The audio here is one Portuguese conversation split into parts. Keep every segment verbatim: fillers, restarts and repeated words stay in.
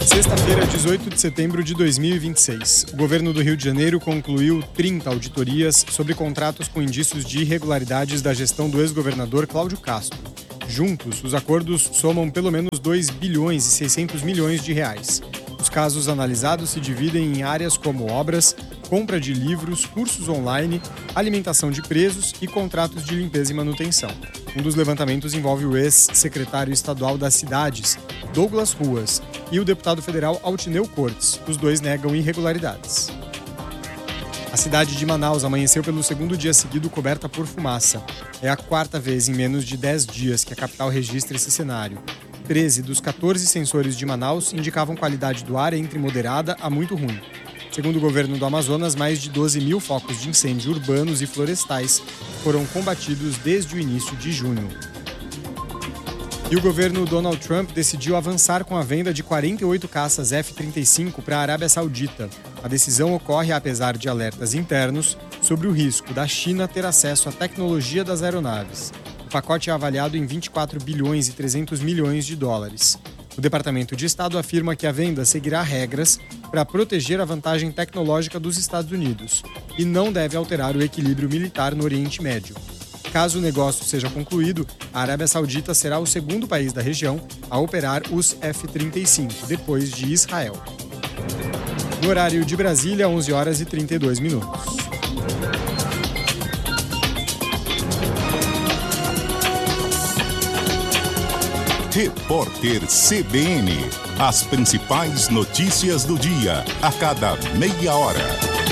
Sexta-feira, dezoito de setembro de dois mil e vinte e seis. O governo do Rio de Janeiro concluiu trinta auditorias sobre contratos com indícios de irregularidades da gestão do ex-governador Cláudio Castro. Juntos, os acordos somam pelo menos dois bilhões e seiscentos milhões de reais. Os casos analisados se dividem em áreas como obras, compra de livros, cursos online, alimentação de presos e contratos de limpeza e manutenção. Um dos levantamentos envolve o ex-secretário estadual das cidades, Douglas Ruas, e o deputado federal Altineu Cortes. Os dois negam irregularidades. A cidade de Manaus amanheceu pelo segundo dia seguido coberta por fumaça. É a quarta vez em menos de dez dias que a capital registra esse cenário. treze dos quatorze sensores de Manaus indicavam qualidade do ar entre moderada a muito ruim. Segundo o governo do Amazonas, mais de doze mil focos de incêndio urbanos e florestais foram combatidos desde o início de junho. E o governo Donald Trump decidiu avançar com a venda de quarenta e oito caças F trinta e cinco para a Arábia Saudita. A decisão ocorre apesar de alertas internos sobre o risco da China ter acesso à tecnologia das aeronaves. O pacote é avaliado em vinte e quatro bilhões e trezentos milhões de dólares. O Departamento de Estado afirma que a venda seguirá regras para proteger a vantagem tecnológica dos Estados Unidos e não deve alterar o equilíbrio militar no Oriente Médio. Caso o negócio seja concluído, a Arábia Saudita será o segundo país da região a operar os F trinta e cinco, depois de Israel. No horário de Brasília, onze horas e trinta e dois minutos. Repórter C B N. As principais notícias do dia, a cada meia hora.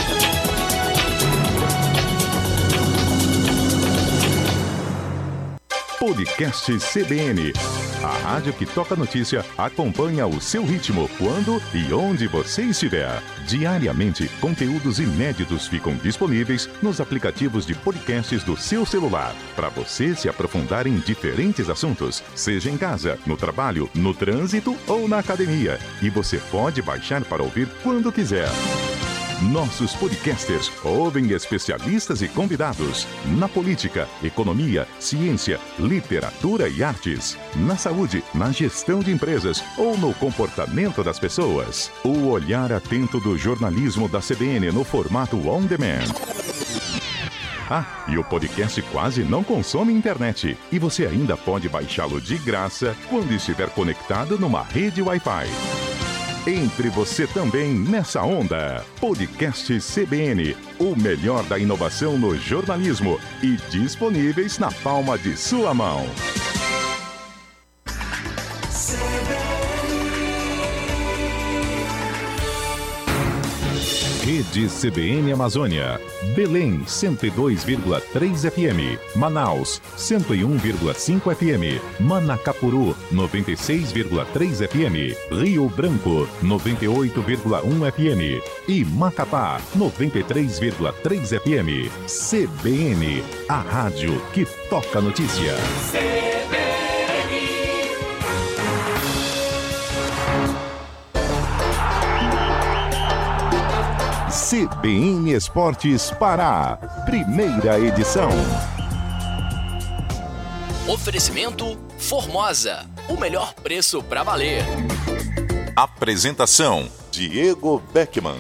Podcast C B N. A rádio que toca notícia acompanha o seu ritmo, quando e onde você estiver. Diariamente, conteúdos inéditos ficam disponíveis nos aplicativos de podcasts do seu celular, para você se aprofundar em diferentes assuntos, seja em casa, no trabalho, no trânsito ou na academia. E você pode baixar para ouvir quando quiser. Nossos podcasters ouvem especialistas e convidados na política, economia, ciência, literatura e artes, na saúde, na gestão de empresas ou no comportamento das pessoas. O olhar atento do jornalismo da C B N no formato on demand. Ah, e o podcast quase não consome internet. E você ainda pode baixá-lo de graça quando estiver conectado numa rede Wi-Fi. Entre você também nessa onda. Podcast C B N, o melhor da inovação no jornalismo e disponíveis na palma de sua mão. Rede C B N Amazônia. Belém, cento e dois vírgula três F M. Manaus, cento e um vírgula cinco F M. Manacapuru, noventa e seis vírgula três F M. Rio Branco, noventa e oito vírgula um F M. E Macapá, noventa e três vírgula três F M. C B N, a rádio que toca notícia. C B N Esportes Pará, primeira edição. Oferecimento Formosa, o melhor preço para valer. Apresentação, Diego Beckman.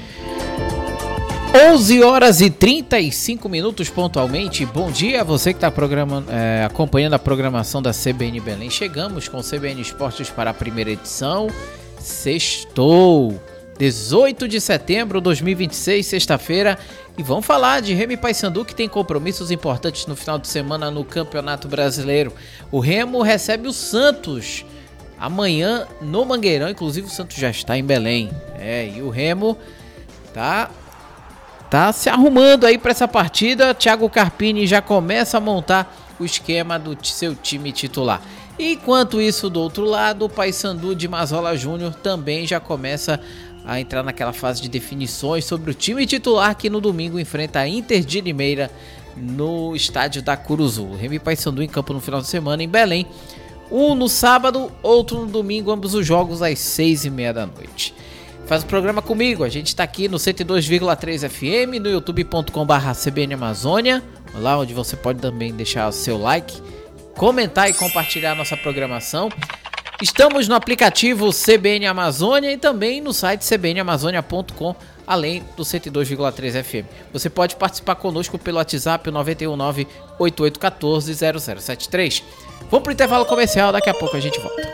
onze horas e trinta e cinco minutos pontualmente. Bom dia a você que está é, acompanhando a programação da C B N Belém. Chegamos com o C B N Esportes para a primeira edição. Sextou. dezoito de setembro de dois mil e vinte e seis, sexta-feira, e vamos falar de Remo e Paysandu, que tem compromissos importantes no final de semana no Campeonato Brasileiro. O Remo recebe o Santos amanhã no Mangueirão, inclusive o Santos já está em Belém. É, e o Remo tá, tá se arrumando aí para essa partida. Thiago Carpini já começa a montar o esquema do seu time titular. Enquanto isso, do outro lado, o Paysandu de Mazola Júnior também já começa a entrar naquela fase de definições sobre o time titular que no domingo enfrenta a Inter de Limeira no estádio da Curuzu. Remo e Paysandu em campo no final de semana em Belém. Um no sábado, outro no domingo, ambos os jogos às seis e meia da noite. Faz o programa comigo, a gente está aqui no cento e dois vírgula três F M, no youtube ponto com barra C B N Amazônia, lá onde você pode também deixar o seu like, comentar e compartilhar a nossa programação. Estamos no aplicativo C B N Amazônia e também no site c b n amazônia ponto com, além do cento e dois vírgula três F M. Você pode participar conosco pelo WhatsApp nove um nove, oito oito um quatro, zero zero sete três. Vamos para o intervalo comercial, daqui a pouco a gente volta.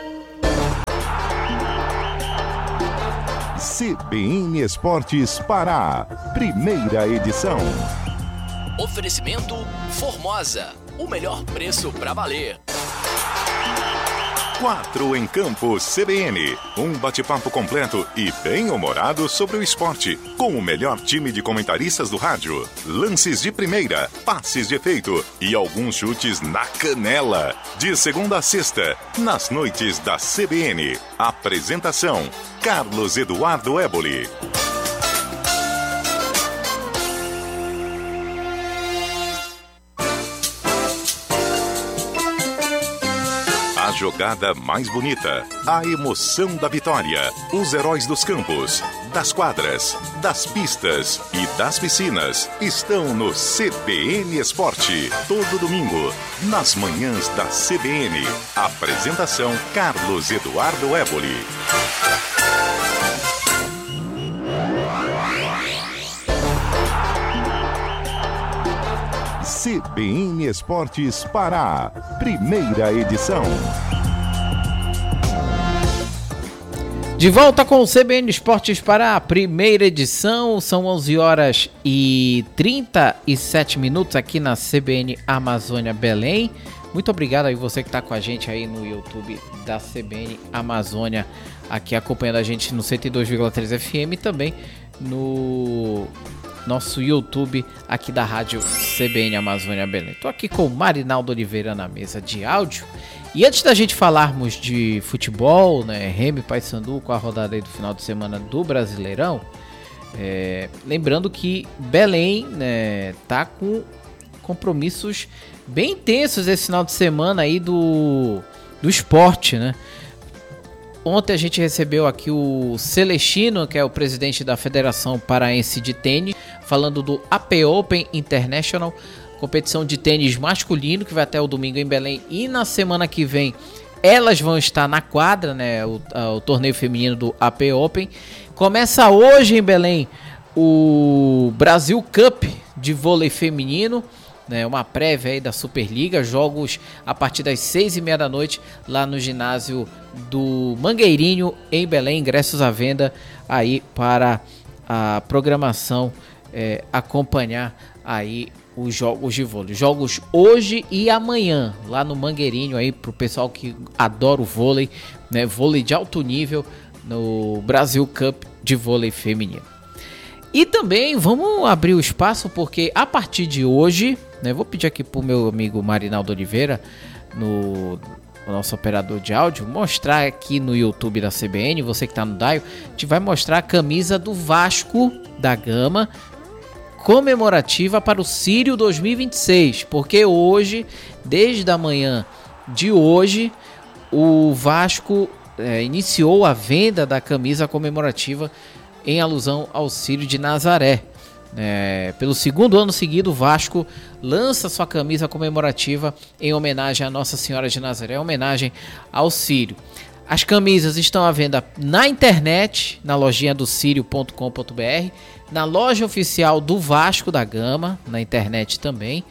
C B N Esportes Pará, primeira edição. Oferecimento Formosa, o melhor preço pra valer. Quatro em Campo C B N, um bate-papo completo e bem-humorado sobre o esporte, com o melhor time de comentaristas do rádio, lances de primeira, passes de efeito e alguns chutes na canela. De segunda a sexta, nas noites da C B N. Apresentação, Carlos Eduardo Éboli. A jogada mais bonita, a emoção da vitória, os heróis dos campos, das quadras, das pistas e das piscinas estão no C B N Esporte. Todo domingo, nas manhãs da C B N. Apresentação, Carlos Eduardo Éboli. C B N Esportes Pará, primeira edição. De volta com o C B N Esportes Pará, primeira edição, são onze horas e trinta e sete minutos aqui na C B N Amazônia Belém. Muito obrigado aí você que está com a gente aí no YouTube da C B N Amazônia, aqui acompanhando a gente no cento e dois vírgula três F M e também no nosso YouTube aqui da rádio C B N Amazônia Belém. Estou aqui com o Marinaldo Oliveira na mesa de áudio. E antes da gente falarmos de futebol, né, Remy e Paysandu com a rodada aí do final de semana do Brasileirão, é, lembrando que Belém, né, tá com compromissos bem intensos esse final de semana aí do, do esporte, né? Ontem a gente recebeu aqui o Celestino, que é o presidente da Federação Paraense de Tênis, falando do A P Open International, competição de tênis masculino, que vai até o domingo em Belém. E na semana que vem elas vão estar na quadra, né? O, a, o torneio feminino do A P Open. Começa hoje em Belém o Brasil Cup de vôlei feminino, né? Uma prévia aí da Superliga. Jogos a partir das seis e meia da noite lá no ginásio do Mangueirinho em Belém. Ingressos à venda aí para a programação é, acompanhar aí os jogos de vôlei. Jogos hoje e amanhã lá no Mangueirinho aí pro pessoal que adora o vôlei, né? Vôlei de alto nível no Brasil Cup de vôlei feminino. E também vamos abrir o espaço porque a partir de hoje, né? Vou pedir aqui pro meu amigo Marinaldo Oliveira, no o nosso operador de áudio, mostrar aqui no YouTube da C B N, você que tá no Daio, a gente vai mostrar a camisa do Vasco da Gama comemorativa para o Círio dois mil e vinte e seis, porque hoje, desde a manhã de hoje, o Vasco é, iniciou a venda da camisa comemorativa em alusão ao Círio de Nazaré. É, pelo segundo ano seguido, o Vasco lança sua camisa comemorativa em homenagem a Nossa Senhora de Nazaré, em homenagem ao Círio. As camisas estão à venda na internet, na lojinha do Círio ponto com ponto b r, na loja oficial do Vasco da Gama, na internet também.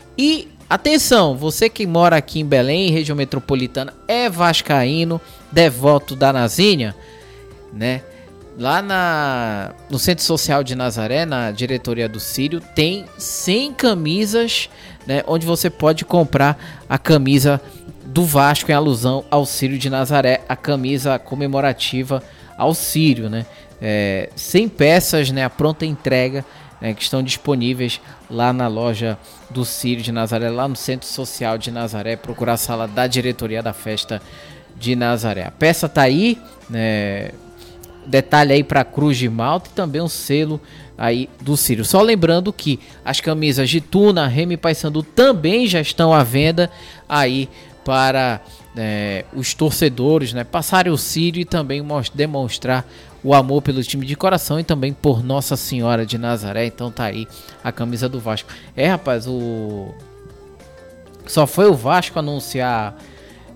E atenção, você que mora aqui em Belém, região metropolitana, é vascaíno, devoto da Nazinha, né? Lá na, no Centro Social de Nazaré, na diretoria do Círio, tem cem camisas, né, onde você pode comprar a camisa do Vasco em alusão ao Círio de Nazaré, a camisa comemorativa ao Círio, né? É, cem peças, né, a pronta entrega, né, que estão disponíveis lá na loja do Círio de Nazaré, lá no Centro Social de Nazaré. Procurar a sala da diretoria da festa de Nazaré. A peça tá aí, né? Detalhe aí para a Cruz de Malta e também um selo aí do Círio. Só lembrando que as camisas de Tuna, Remy e Paysandu também já estão à venda aí para é, os torcedores, né, passarem o Círio e também demonstrar o amor pelo time de coração e também por Nossa Senhora de Nazaré. Então tá aí a camisa do Vasco. É, rapaz, o só foi o Vasco anunciar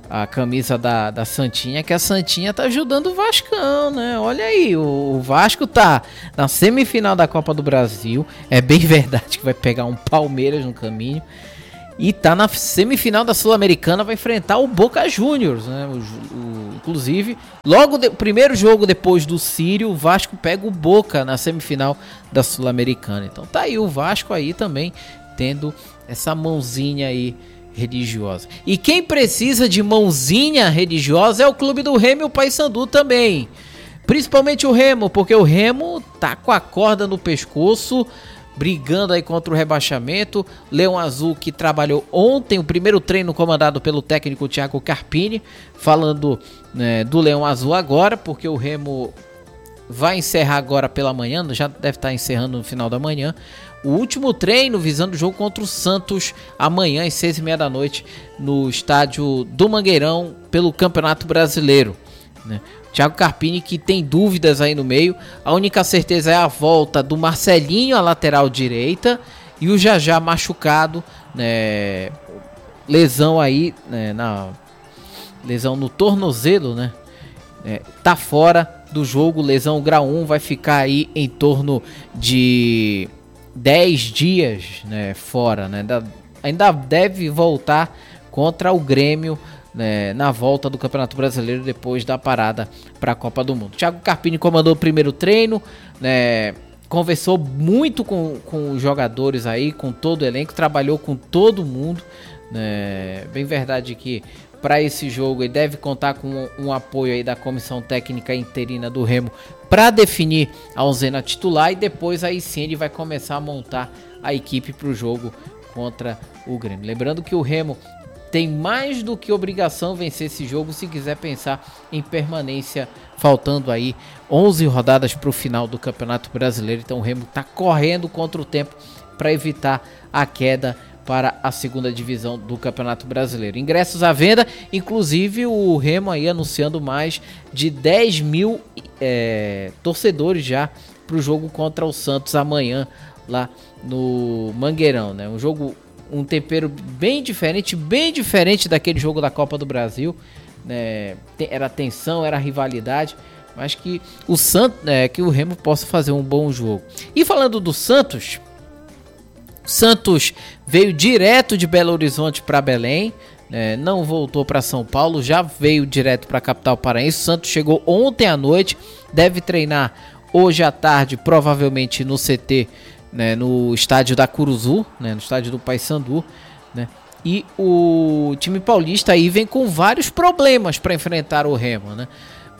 a camisa da, da Santinha, que a Santinha tá ajudando o Vascão, né? Olha aí, o, o Vasco tá na semifinal da Copa do Brasil. É bem verdade que vai pegar um Palmeiras no caminho. E tá na semifinal da Sul-Americana, vai enfrentar o Boca Juniors, né? O, o, inclusive, logo o primeiro jogo depois do Sírio, o Vasco pega o Boca na semifinal da Sul-Americana. Então tá aí o Vasco aí também tendo essa mãozinha aí religiosa. E quem precisa de mãozinha religiosa é o clube do Remo e o Paysandu também. Principalmente o Remo, porque o Remo tá com a corda no pescoço, brigando aí contra o rebaixamento. Leão Azul, que trabalhou ontem o primeiro treino comandado pelo técnico Thiago Carpini, falando, né, do Leão Azul agora, porque o Remo vai encerrar agora pela manhã, já deve estar encerrando no final da manhã, o último treino visando o jogo contra o Santos amanhã às seis e meia da noite no estádio do Mangueirão pelo Campeonato Brasileiro, né? Thiago Carpini, que tem dúvidas aí no meio. A única certeza é a volta do Marcelinho à lateral direita e o Jajá machucado, né? Lesão aí, né? Na lesão no tornozelo, né? É, tá fora do jogo, lesão grau um, vai ficar aí em torno de dez dias, né? Fora, né? Ainda, ainda deve voltar contra o Grêmio, né, na volta do Campeonato Brasileiro depois da parada para a Copa do Mundo. Thiago Carpini comandou o primeiro treino, né, conversou muito com, com os jogadores aí, com todo o elenco, trabalhou com todo mundo, né, bem verdade que para esse jogo ele deve contar com um, um apoio aí da comissão técnica interina do Remo para definir a onzena titular, e depois aí sim ele vai começar a montar a equipe para o jogo contra o Grêmio. Lembrando que o Remo tem mais do que obrigação vencer esse jogo se quiser pensar em permanência, faltando aí onze rodadas para o final do Campeonato Brasileiro. Então o Remo está correndo contra o tempo para evitar a queda para a segunda divisão do Campeonato Brasileiro. Ingressos à venda, inclusive o Remo aí anunciando mais de dez mil é, torcedores já para o jogo contra o Santos amanhã lá no Mangueirão, né? Um jogo, um tempero bem diferente, bem diferente daquele jogo da Copa do Brasil, né? Era tensão, era rivalidade, mas que o Santos, né, que o Remo possa fazer um bom jogo. E falando do Santos, Santos veio direto de Belo Horizonte para Belém, né? Não voltou para São Paulo, já veio direto para a capital paraense. O Santos chegou ontem à noite, deve treinar hoje à tarde, provavelmente no C T, né, no estádio da Curuzu, né, no estádio do Paysandu, né? E o time paulista aí vem com vários problemas para enfrentar o Remo, né?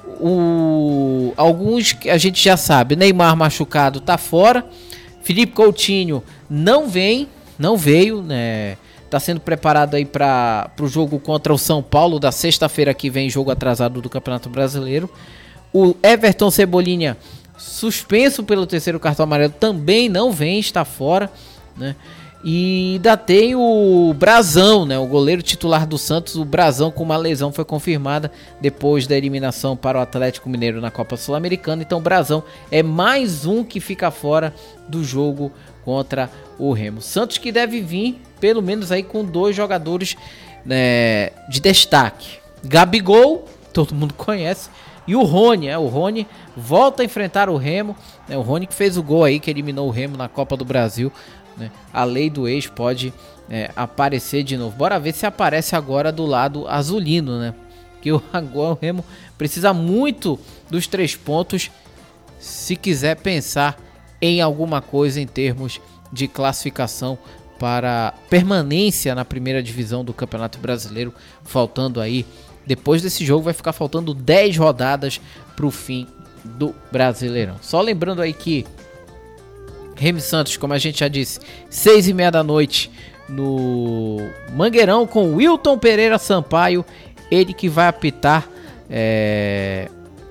O, alguns que a gente já sabe, Neymar machucado tá fora, Felipe Coutinho não vem, não veio, né? Tá sendo preparado aí para o jogo contra o São Paulo da sexta-feira que vem, jogo atrasado do Campeonato Brasileiro. O Everton Cebolinha, suspenso pelo terceiro cartão amarelo, também não vem, está fora, né? E ainda tem o Brazão, né? O goleiro titular do Santos, o Brazão, com uma lesão, foi confirmada depois da eliminação para o Atlético Mineiro na Copa Sul-Americana. Então o Brazão é mais um que fica fora do jogo contra o Remo. Santos que deve vir pelo menos aí com dois jogadores, né, de destaque. Gabigol, todo mundo conhece, e o Rony, é, o Rony volta a enfrentar o Remo, né, o Rony que fez o gol aí, que eliminou o Remo na Copa do Brasil, né, a lei do ex pode é, aparecer de novo. Bora ver se aparece agora do lado azulino, né, que o, agora o Remo precisa muito dos três pontos se quiser pensar em alguma coisa em termos de classificação para permanência na primeira divisão do Campeonato Brasileiro, faltando aí, depois desse jogo vai ficar faltando dez rodadas para o fim do Brasileirão. Só lembrando aí que Remo Santos, como a gente já disse, seis e meia da noite no Mangueirão com Wilton Pereira Sampaio, ele que vai apitar é...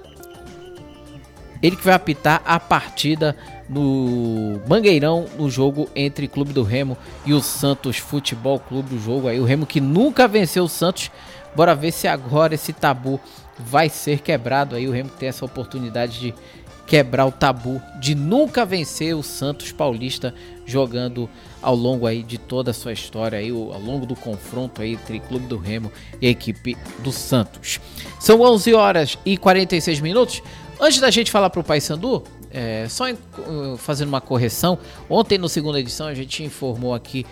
ele que vai apitar a partida no Mangueirão, no jogo entre Clube do Remo e o Santos Futebol Clube. O jogo aí, o Remo que nunca venceu o Santos. Bora ver se agora esse tabu vai ser quebrado aí. O Remo tem essa oportunidade de quebrar o tabu de nunca vencer o Santos Paulista jogando ao longo aí de toda a sua história, aí, ao longo do confronto aí entre Clube do Remo e a equipe do Santos. São onze horas e quarenta e seis minutos. Antes da gente falar para o Paysandu, é, só em, uh, fazendo uma correção, ontem no segunda edição a gente informou aqui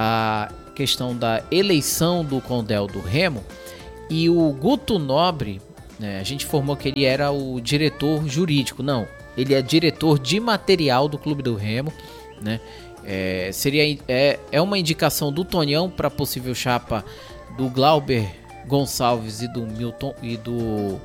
a questão da eleição do Condel do Remo, e o Guto Nobre, né, a gente informou que ele era o diretor jurídico. Não, ele é diretor de material do Clube do Remo, né? É, seria, é, é uma indicação do Tonhão para possível chapa do Glauber Gonçalves e do Milton e do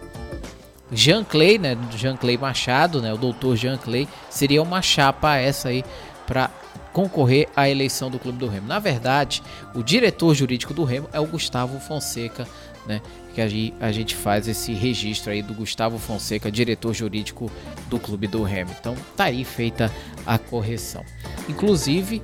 Jean Clay, né? Do Jean Clay Machado, né? O doutor Jean Clay seria uma chapa essa aí para concorrer à eleição do Clube do Remo. Na verdade, o diretor jurídico do Remo é o Gustavo Fonseca, né? Que a gente faz esse registro aí do Gustavo Fonseca, diretor jurídico do Clube do Remo. Então tá aí feita a correção. Inclusive,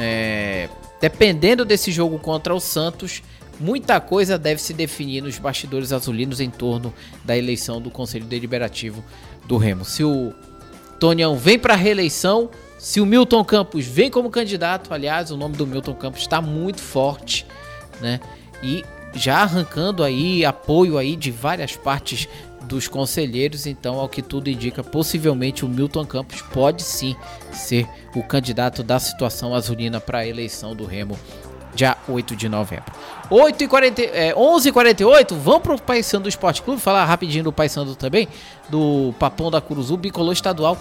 né, dependendo desse jogo contra o Santos, muita coisa deve se definir nos bastidores azulinos em torno da eleição do Conselho Deliberativo do Remo. Se o Tonhão vem para a reeleição, se o Milton Campos vem como candidato, aliás, o nome do Milton Campos está muito forte, né? E já arrancando aí apoio aí de várias partes dos conselheiros, então, ao que tudo indica, possivelmente o Milton Campos pode sim ser o candidato da situação azulina para a eleição do Remo, dia oito de novembro. oito e quarenta, é, onze e quarenta e oito, vamos para o Paysandu Esporte Clube, falar rapidinho do Paysandu também, do Papão da Curuzu, bicolor estadual,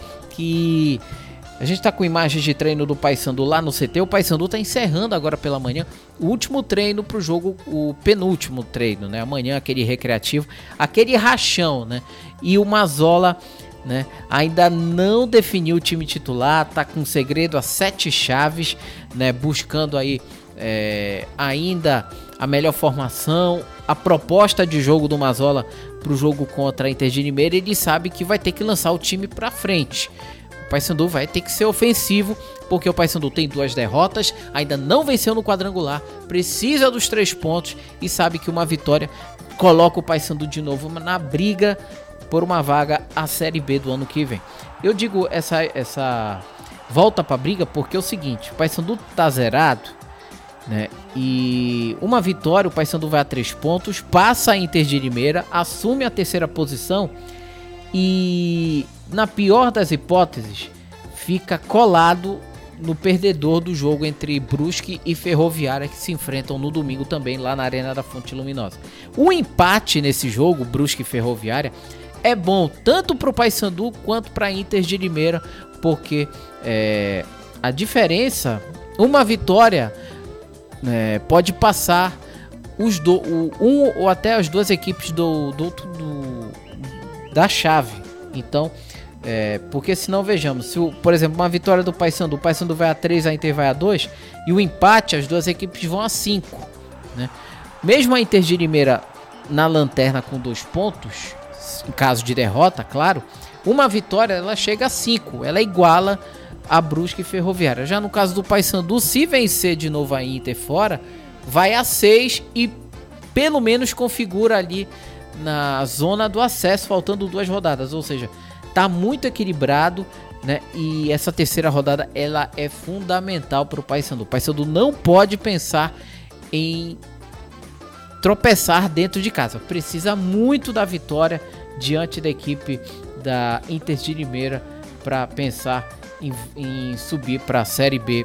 que a gente está com imagens de treino do Paysandu lá no C T. O Paysandu está encerrando agora pela manhã o último treino para o jogo, o penúltimo treino, né? Amanhã aquele recreativo, aquele rachão, né? E o Mazola, né, ainda não definiu o time titular, tá com segredo a sete chaves, né? Buscando aí é, ainda a melhor formação, a proposta de jogo do Mazola para o jogo contra a Inter de Limeira. Ele sabe que vai ter que lançar o time para frente. O Paysandu vai ter que ser ofensivo, porque o Paysandu tem duas derrotas, ainda não venceu no quadrangular, precisa dos três pontos e sabe que uma vitória coloca o Paysandu de novo na briga por uma vaga à Série B do ano que vem. Eu digo essa, essa volta para a briga porque é o seguinte, o Paysandu tá zerado, né? E uma vitória, o Paysandu vai a três pontos, passa a Inter de Limeira, assume a terceira posição e, na pior das hipóteses, fica colado no perdedor do jogo entre Brusque e Ferroviária, que se enfrentam no domingo também lá na Arena da Fonte Luminosa. O empate nesse jogo, Brusque e Ferroviária, é bom tanto para o Paysandu quanto para a Inter de Limeira, porque é, a diferença, uma vitória é, pode passar os do, o, um ou até as duas equipes do, do, do, da chave. Então, é, porque senão vejamos, se o, por exemplo, uma vitória do Paysandu, o Paysandu vai a três, a Inter vai a dois, e o empate, as duas equipes vão a cinco, né? Mesmo a Inter de Limeira na lanterna com dois pontos, em caso de derrota, claro, uma vitória ela chega a cinco, ela iguala a Brusque e Ferroviária. Já no caso do Paysandu, se vencer de novo a Inter fora, vai a seis e pelo menos configura ali na zona do acesso, faltando duas rodadas, ou seja, tá muito equilibrado, né? E essa terceira rodada ela é fundamental para o Paysandu. O Paysandu não pode pensar em tropeçar dentro de casa, precisa muito da vitória diante da equipe da Inter de Limeira para pensar em, em subir para a Série B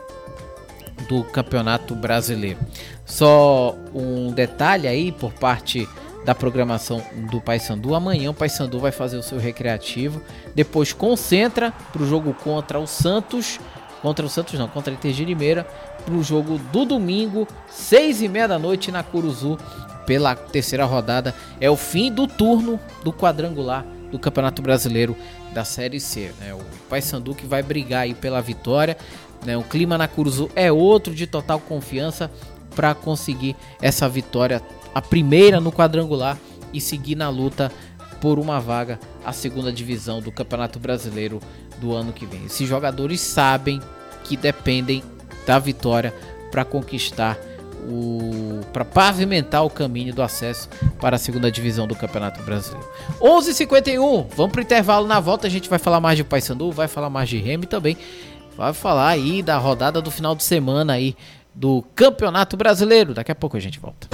do Campeonato Brasileiro. Só um detalhe aí por parte da programação do Paysandu: amanhã o Paysandu vai fazer o seu recreativo, depois concentra para o jogo contra o Santos, contra o Santos não, contra a Inter de Limeira, para o jogo do domingo, seis e meia da noite na Curuzu, pela terceira rodada. É o fim do turno do quadrangular do Campeonato Brasileiro da Série C, né? O Paysandu que vai brigar aí pela vitória, né? O clima na Curuzu é outro de total confiança para conseguir essa vitória, a primeira no quadrangular, e seguir na luta por uma vaga à segunda divisão do Campeonato Brasileiro do ano que vem. Esses jogadores sabem que dependem da vitória para conquistar o para pavimentar o caminho do acesso para a segunda divisão do Campeonato Brasileiro. onze e cinquenta e um, vamos pro intervalo. Na volta a gente vai falar mais de Paysandu, vai falar mais de Remy também, vai falar aí da rodada do final de semana aí do Campeonato Brasileiro. Daqui a pouco a gente volta.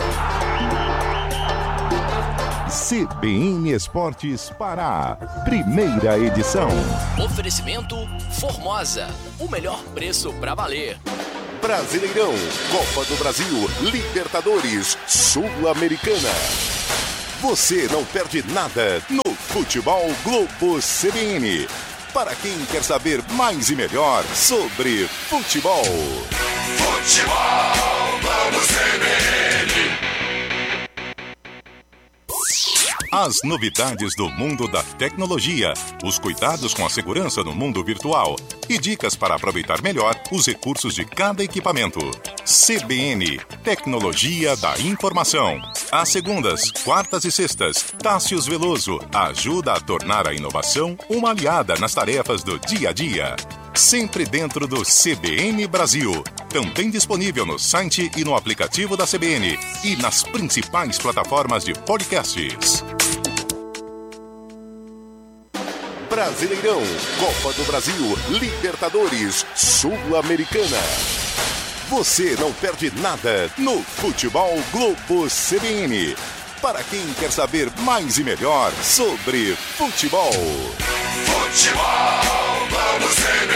C B N Esportes Pará, primeira edição. Oferecimento Formosa, o melhor preço pra valer. Brasileirão, Copa do Brasil, Libertadores, Sul-Americana. Você não perde nada no Futebol Globo C B N. Para quem quer saber mais e melhor sobre futebol. Futebol Globo C B N. As novidades do mundo da tecnologia, os cuidados com a segurança no mundo virtual e dicas para aproveitar melhor os recursos de cada equipamento. C B N, Tecnologia da Informação. Às segundas, quartas e sextas, Tássius Veloso ajuda a tornar a inovação uma aliada nas tarefas do dia a dia. Sempre dentro do C B N Brasil. Também disponível no site e no aplicativo da C B N e nas principais plataformas de podcasts. Brasileirão, Copa do Brasil, Libertadores, Sul-Americana. Você não perde nada no Futebol Globo C B N. Para quem quer saber mais e melhor sobre futebol. Futebol Globo C B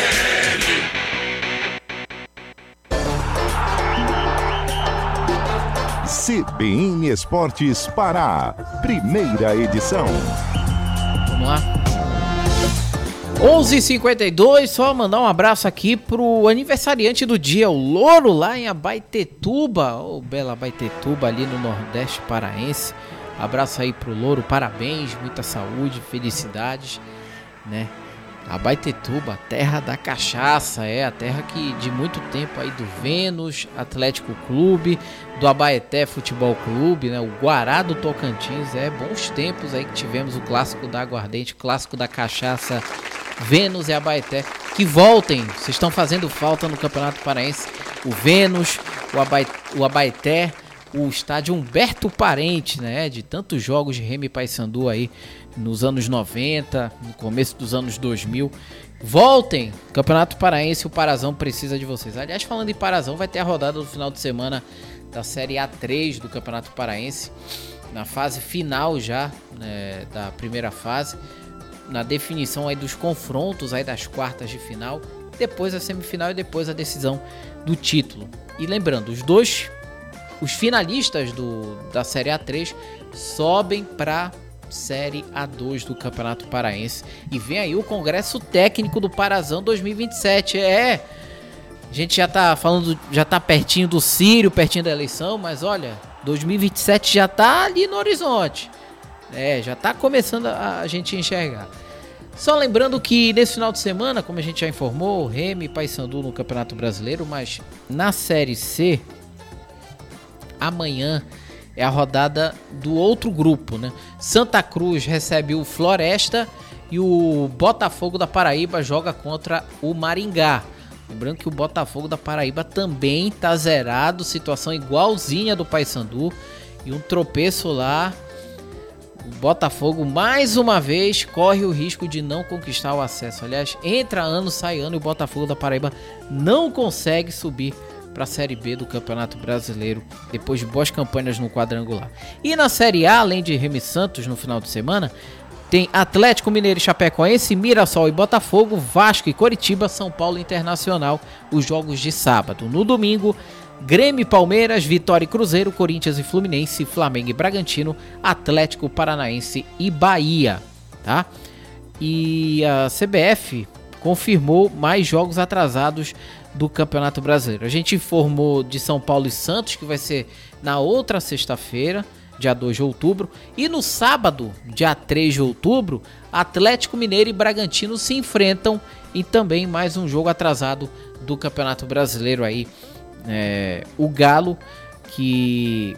N. C B N Esportes Pará, primeira edição. Vamos lá. onze e cinquenta e dois, só mandar um abraço aqui pro aniversariante do dia, o Louro, lá em Abaetetuba, ô oh, bela Abaetetuba, ali no Nordeste paraense. Abraço aí pro Louro, parabéns, muita saúde, felicidades, né? Abaetetuba, terra da cachaça, é a terra que de muito tempo aí do Vênus Atlético Clube, do Abaeté Futebol Clube, né? O Guará do Tocantins, é bons tempos aí que tivemos o clássico da aguardente, o clássico da cachaça Vênus e Abaeté, que voltem, vocês estão fazendo falta no Campeonato Paraense, o Vênus, o, Abaeté, o Abaeté, o estádio Humberto Parente, né, de tantos jogos de Remy e Paysandu aí nos anos noventa, no começo dos anos dois mil, voltem, Campeonato Paraense, o Parazão precisa de vocês. Aliás, falando em Parazão, vai ter a rodada do final de semana da Série A três do Campeonato Paraense, na fase final já, né, da primeira fase, na definição aí dos confrontos aí das quartas de final, depois a semifinal e depois a decisão do título. E lembrando, os dois, os finalistas do, da Série A três sobem para Série A dois do Campeonato Paraense. E vem aí o Congresso Técnico do Parazão dois mil e vinte e sete. É, a gente já tá falando, já tá pertinho do Círio, pertinho da eleição, mas olha, dois mil e vinte e sete já tá ali no horizonte. É, já tá começando a, a gente enxergar. Só lembrando que nesse final de semana, como a gente já informou, Remy e Paysandu no Campeonato Brasileiro, mas na Série C, amanhã é a rodada do outro grupo, né? Santa Cruz recebe o Floresta e o Botafogo da Paraíba joga contra o Maringá. Lembrando que o Botafogo da Paraíba também tá zerado, situação igualzinha do Paysandu, e um tropeço lá, o Botafogo mais uma vez corre o risco de não conquistar o acesso. Aliás, entra ano, sai ano e o Botafogo da Paraíba não consegue subir para a Série B do Campeonato Brasileiro depois de boas campanhas no quadrangular. E na Série A, além de Remy Santos no final de semana, tem Atlético Mineiro e Chapecoense, Mirassol e Botafogo, Vasco e Coritiba, São Paulo Internacional, os jogos de sábado. No domingo, Grêmio e Palmeiras, Vitória e Cruzeiro, Corinthians e Fluminense, Flamengo e Bragantino, Atlético Paranaense e Bahia, tá? E a C B F confirmou mais jogos atrasados do Campeonato Brasileiro. A gente informou de São Paulo e Santos, que vai ser na outra sexta-feira, dia dois de outubro, e no sábado, dia três de outubro, Atlético Mineiro e Bragantino se enfrentam, e também mais um jogo atrasado do Campeonato Brasileiro aí. É, o Galo, que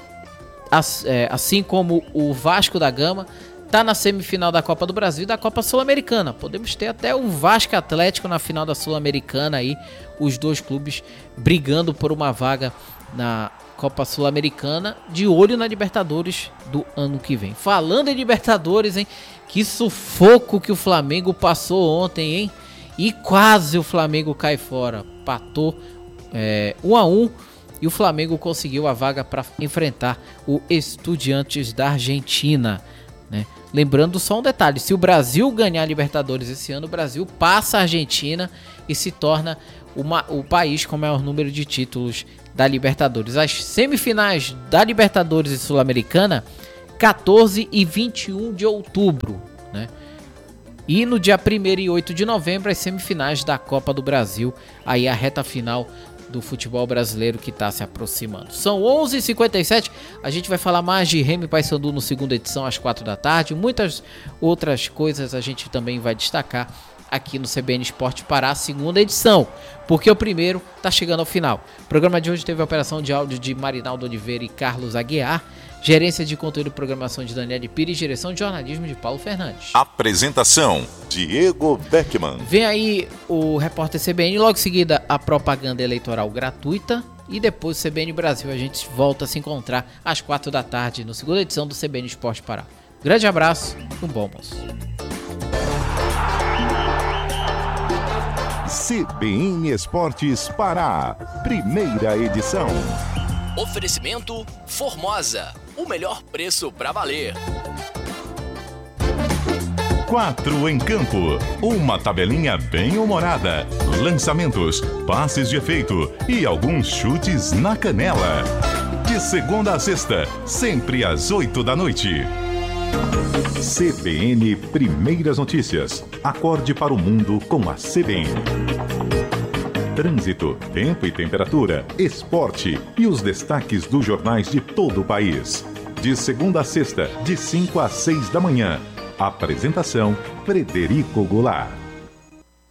assim como o Vasco da Gama, tá na semifinal da Copa do Brasil e da Copa Sul-Americana. Podemos ter até o Vasco Atlético na final da Sul-Americana aí, os dois clubes brigando por uma vaga na Copa Sul-Americana, de olho na Libertadores do ano que vem. Falando em Libertadores, hein? Que sufoco que o Flamengo passou ontem, hein? E quase o Flamengo cai fora. Patou é, um a um e o Flamengo conseguiu a vaga para enfrentar o Estudiantes da Argentina, né? Lembrando só um detalhe, se o Brasil ganhar a Libertadores esse ano, o Brasil passa a Argentina e se torna uma, o país com o maior número de títulos da Libertadores. As semifinais da Libertadores e Sul-Americana, quatorze e vinte e um de outubro, né? E no dia primeiro e oito de novembro, as semifinais da Copa do Brasil, aí a reta final do futebol brasileiro que está se aproximando. São onze e cinquenta e sete, a gente vai falar mais de Remo e Paysandu no segunda edição às quatro da tarde. Muitas outras coisas a gente também vai destacar aqui no C B N Esporte para a segunda edição, porque o primeiro está chegando ao final. O programa de hoje teve a operação de áudio de Marinaldo Oliveira e Carlos Aguiar, gerência de conteúdo e programação de Daniele Pires e direção de jornalismo de Paulo Fernandes. Apresentação, Diego Beckman. Vem aí o repórter C B N, logo em seguida a propaganda eleitoral gratuita e depois o C B N Brasil. A gente volta a se encontrar às quatro da tarde no segunda edição do C B N Esporte Pará. Grande abraço e um bom almoço. C B N Esportes Pará, primeira edição. Oferecimento Formosa, o melhor preço pra valer. Quatro em campo, uma tabelinha bem humorada, lançamentos, passes de efeito e alguns chutes na canela. De segunda a sexta, sempre às oito da noite. C B N Primeiras Notícias. Acorde para o mundo com a C B N. Trânsito, tempo e temperatura, esporte e os destaques dos jornais de todo o país. De segunda a sexta, de cinco às seis da manhã. Apresentação, Frederico Goulart.